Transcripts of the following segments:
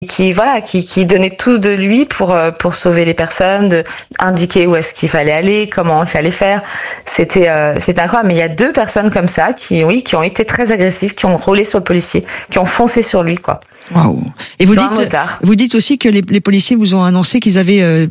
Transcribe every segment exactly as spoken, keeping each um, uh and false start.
qui voilà, qui, qui donnait tout de lui pour pour sauver les personnes, de indiquer où est-ce qu'il fallait aller, comment il fallait faire. C'était euh, c'était incroyable. Mais il y a deux personnes comme ça qui oui, qui ont été très agressives, qui ont roulé sur le policier, qui ont foncé sur lui quoi. Waouh. Et vous Dans dites vous dites aussi que les, les policiers vous ont annoncé qu'ils avaient euh,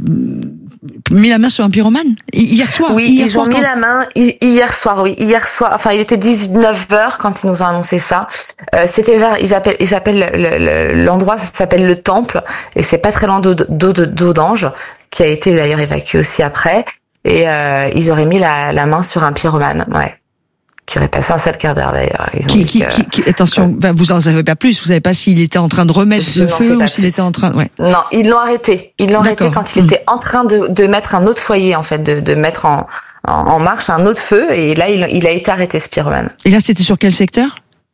mis la main sur un pyromane hier soir. Oui, hier ils soir, ont quand... mis la main hier soir. Oui, hier soir. Enfin, il était dix-neuf heures quand ils nous ont annoncé ça. Euh, c'était vers. Ils appellent. Ils appellent le, le, l'endroit. Ça s'appelle le Temple et c'est pas très loin d'eau d'eau, d'eau d'Ange, qui a été d'ailleurs évacué aussi après. Et euh, ils auraient mis la, la main sur un pyromane. Ouais. Qui aurait passé un sale quart d'heure d'ailleurs. Ils ont qui, dit qui, que, qui, attention, euh, vous en savez pas plus. Vous savez pas s'il était en train de remettre je le feu ou s'il plus. était en train. Ouais. Non, ils l'ont arrêté. Ils l'ont D'accord. arrêté quand il mmh. était en train de, de mettre un autre foyer en fait, de, de mettre en, en, en marche un autre feu. Et là, il, il a été arrêté ce pyromane. Et là, c'était sur quel secteur?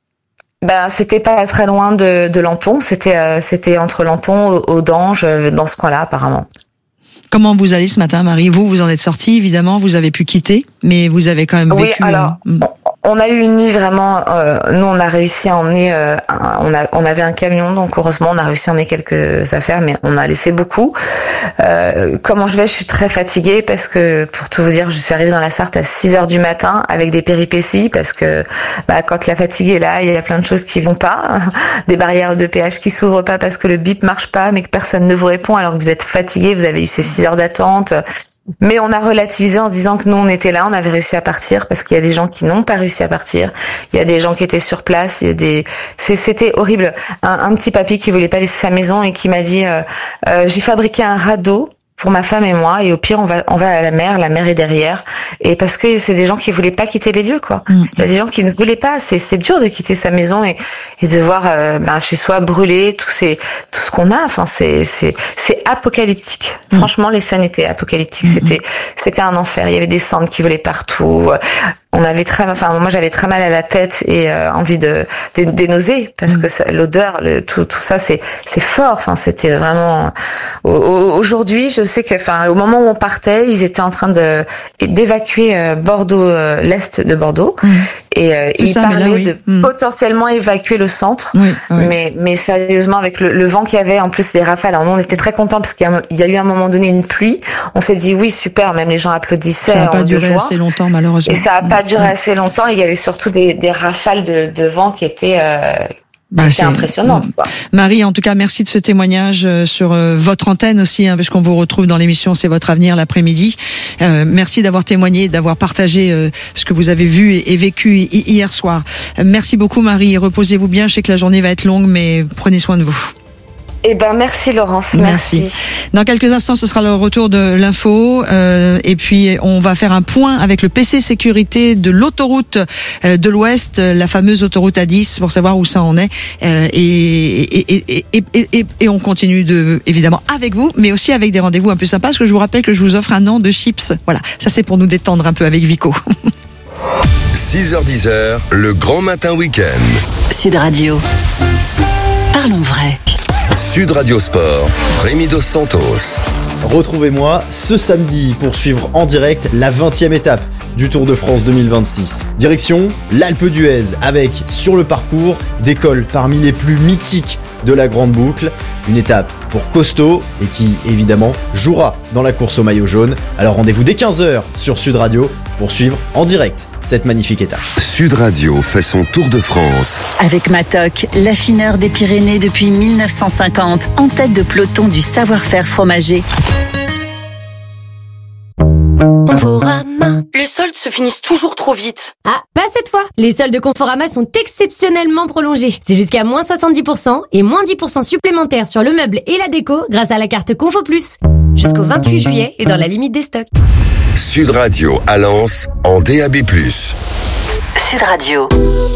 Ben, c'était pas très loin de, de Lanton. C'était, euh, c'était entre Lanton, Audange, dans ce coin-là apparemment. Comment vous allez ce matin, Marie? Vous, vous en êtes sortie, évidemment, vous avez pu quitter, mais vous avez quand même oui, vécu... Oui, alors, euh... on a eu une nuit vraiment... Euh, nous, on a réussi à emmener... Euh, un, on, a, on avait un camion, donc heureusement, on a réussi à emmener quelques affaires, mais on a laissé beaucoup. Euh, comment je vais? Je suis très fatiguée parce que, pour tout vous dire, je suis arrivée dans la Sarthe à six heures du matin avec des péripéties parce que bah, quand la fatigue est là, il y a plein de choses qui vont pas. Des barrières de péage qui s'ouvrent pas parce que le bip marche pas, mais que personne ne vous répond alors que vous êtes fatigué, vous avez eu ces six heures d'attente. Mais on a relativisé en disant que nous, on était là, on avait réussi à partir parce qu'il y a des gens qui n'ont pas réussi à partir. Il y a des gens qui étaient sur place. Il y a des, c'était horrible. Un, un petit papy qui voulait pas laisser sa maison et qui m'a dit, euh, euh, j'ai fabriqué un radeau pour ma femme et moi, et au pire on va on va à la mer, la mer est derrière, et parce que c'est des gens qui voulaient pas quitter les lieux quoi. Mmh. Il y a des gens qui ne voulaient pas, c'est c'est dur de quitter sa maison et et de voir euh, ben chez soi brûler tout ces tout ce qu'on a, enfin c'est c'est c'est apocalyptique. Mmh. Franchement les scènes étaient apocalyptiques, mmh. c'était c'était un enfer, il y avait des cendres qui volaient partout. On avait très, enfin moi j'avais très mal à la tête et euh, envie de des, des nausées parce mmh. que ça, l'odeur, le, tout tout ça c'est c'est fort. Enfin c'était vraiment. Au, au, aujourd'hui je sais que, enfin au moment où on partait, ils étaient en train de d'évacuer euh, Bordeaux, euh, l'est de Bordeaux mmh. et euh, ils ça, parlaient là, oui. de mmh. potentiellement évacuer le centre. Oui, oui. Mais mais sérieusement avec le, le vent qu'il y avait, en plus des rafales. Alors nous on était très contents parce qu'il y a, il y a eu à un moment donné une pluie. On s'est dit oui super, même les gens applaudissaient. Ça n'a pas duré joie. assez longtemps malheureusement. Et ça a pas duré assez longtemps. Il y avait surtout des, des rafales de, de vent qui étaient, euh, bah, qui étaient impressionnantes. Quoi. Marie, en tout cas, merci de ce témoignage sur euh, votre antenne aussi, hein, parce qu'on vous retrouve dans l'émission C'est votre avenir l'après-midi. Euh, merci d'avoir témoigné, d'avoir partagé euh, ce que vous avez vu et, et vécu hier soir. Euh, merci beaucoup, Marie. Reposez-vous bien. Je sais que la journée va être longue, mais prenez soin de vous. Eh ben merci Laurence, merci. merci. Dans quelques instants, ce sera le retour de l'info euh, et puis on va faire un point avec le P C sécurité de l'autoroute euh, de l'Ouest, la fameuse autoroute A dix, pour savoir où ça en est euh, et, et, et, et, et, et, et on continue de évidemment avec vous, mais aussi avec des rendez-vous un peu sympas, parce que je vous rappelle que je vous offre un an de chips. Voilà, ça c'est pour nous détendre un peu avec Vico. six heures dix, le grand matin week-end. Sud Radio. Parlons vrai. Sud Radio Sport, Rémi Dos Santos. Retrouvez-moi ce samedi pour suivre en direct la vingtième étape du Tour de France deux mille vingt-six. Direction l'Alpe d'Huez avec, sur le parcours, des cols parmi les plus mythiques de la Grande Boucle. Une étape pour costaud et qui, évidemment, jouera dans la course au maillot jaune. Alors rendez-vous dès quinze heures sur Sud Radio pour suivre en direct cette magnifique étape. Sud Radio fait son Tour de France. Avec Matok, l'affineur des Pyrénées depuis mille neuf cent cinquante, en tête de peloton du savoir-faire fromager. Conforama. Les soldes se finissent toujours trop vite. Ah, pas cette fois. Les soldes de Conforama sont exceptionnellement prolongés. C'est jusqu'à moins soixante-dix pour cent et moins dix pour cent supplémentaires sur le meuble et la déco grâce à la carte Confo Plus. Jusqu'au vingt-huit juillet et dans la limite des stocks. Sud Radio à Lens en D A B plus. Sud Radio.